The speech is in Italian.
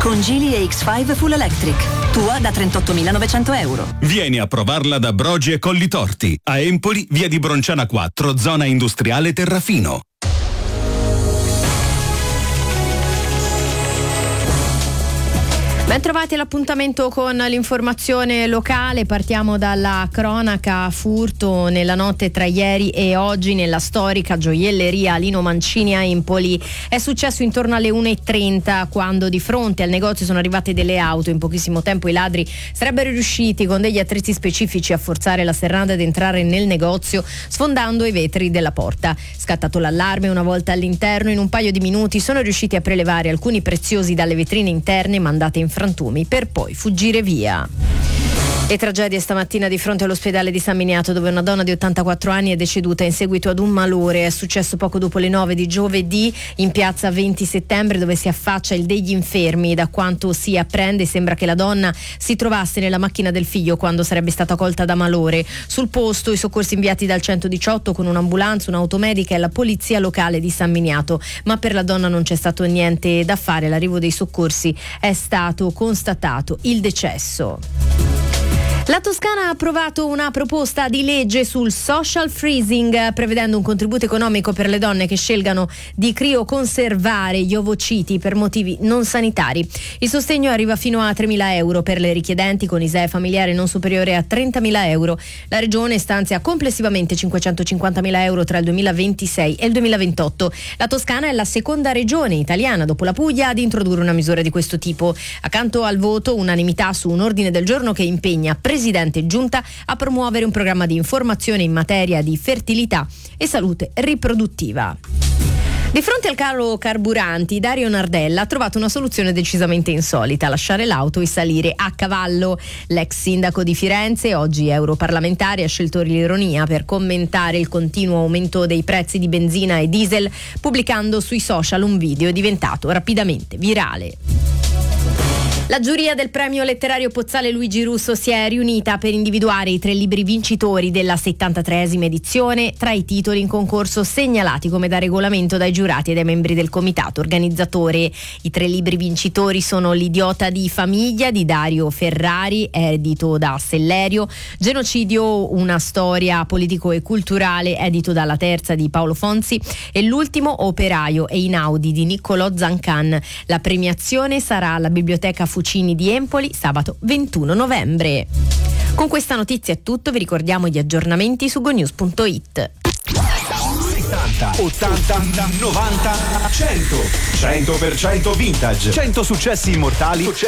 con Geely EX5 Full Electric. Tua da 38.900 euro. Vieni a provarla da Brogi e Collitorti. A Empoli, via di Bronciana 4, zona industriale Terrafino. Ben trovati all'appuntamento con l'informazione locale. Partiamo dalla cronaca. Furto nella notte tra ieri e oggi nella storica gioielleria Lino Mancini a Empoli. È successo intorno alle 1:30, quando di fronte al negozio sono arrivate delle auto. In pochissimo tempo i ladri sarebbero riusciti con degli attrezzi specifici a forzare la serranda ed entrare nel negozio, sfondando i vetri della porta. Scattato l'allarme, una volta all'interno, in un paio di minuti sono riusciti a prelevare alcuni preziosi dalle vetrine interne mandate in frantumi per poi fuggire via. E tragedie stamattina di fronte all'ospedale di San Miniato, dove una donna di 84 anni è deceduta in seguito ad un malore. È successo poco dopo le 9 di giovedì in piazza 20 settembre, dove si affaccia il degli infermi. Da quanto si apprende, sembra che la donna si trovasse nella macchina del figlio quando sarebbe stata colta da malore. Sul posto i soccorsi inviati dal 118 con un'ambulanza, un'automedica e la polizia locale di San Miniato, ma per la donna non c'è stato niente da fare. All'arrivo dei soccorsi è stato constatato il decesso. La Toscana ha approvato una proposta di legge sul social freezing, prevedendo un contributo economico per le donne che scelgano di crioconservare gli ovociti per motivi non sanitari. Il sostegno arriva fino a 3.000 euro per le richiedenti con ISEE familiare non superiore a 30.000 euro. La Regione stanzia complessivamente 550.000 euro tra il 2026 e il 2028. La Toscana è la seconda regione italiana, dopo la Puglia, ad introdurre una misura di questo tipo. Accanto al voto, unanimità su un ordine del giorno che impegna Presidente e Giunta a promuovere un programma di informazione in materia di fertilità e salute riproduttiva. Di fronte al caro carburanti, Dario Nardella ha trovato una soluzione decisamente insolita: lasciare l'auto e salire a cavallo. L'ex sindaco di Firenze, oggi europarlamentare, ha scelto l'ironia per commentare il continuo aumento dei prezzi di benzina e diesel, pubblicando sui social un video diventato rapidamente virale. La giuria del premio letterario Pozzale Luigi Russo si è riunita per individuare i 3 libri vincitori della 73esima edizione tra i titoli in concorso segnalati come da regolamento dai giurati e dai membri del comitato organizzatore. I 3 libri vincitori sono L'idiota di famiglia di Dario Ferrari, edito da Sellerio; Genocidio, una storia politico e culturale, edito dalla Terza di Paolo Fonzi; e l'ultimo, Operaio e Inaudi di Niccolò Zancan. La premiazione sarà alla Biblioteca Fucini di Empoli sabato 21 novembre. Con questa notizia è tutto, vi ricordiamo gli aggiornamenti su gonews.it. 70, 80, 90, 100% vintage, 100 successi immortali,